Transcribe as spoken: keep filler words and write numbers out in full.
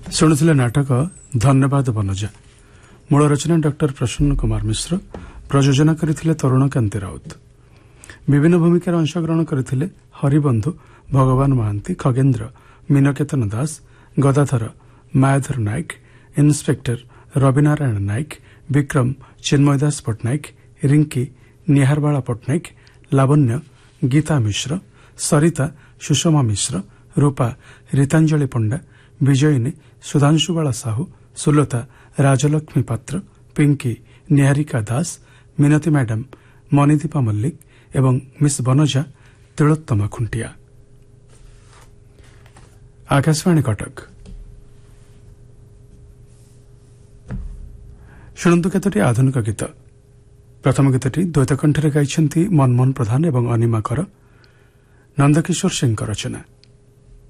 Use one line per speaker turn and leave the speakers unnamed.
शुणुले नाटक धन्यवाद वनजा। मूल रचना डॉक्टर प्रसन्न कुमार मिश्र, प्रयोजना करथिले तरुण कांति राउत। विभिन्न भूमिकार अंशग्रहण करथिले हरिबंधु, भगवान महांती, खगेन्द्र, मीनकेतन दास, गदाधर, मायाधर नायक, इन्स्पेक्टर रविनारायण नायक, विक्रम चिन्मय दास पट्टनायक, रिंकी निहारबाला पट्टनायक, लावण्य गीता मिश्र, सरिता सुषमा मिश्र, रूपा रीतांजलि पंडा, विजयिनी सुधांशुबाला साहू, सुलता राजलक्ष्मी पात्र, पिंकी निहारिका दास, मिनती मैडम मणिदीपा मल्लिक एवं मिस बनजा तिलोत्तमा खुंटिया। आकाशवाणी कटक। शुणु केतोटी आधुनिक गीत। प्रथम गीतटी द्वैतकंठरे गाइछन्ति मनमोहन प्रधान एवं अनिमा कर, नंदकिशोर सिंह रचना।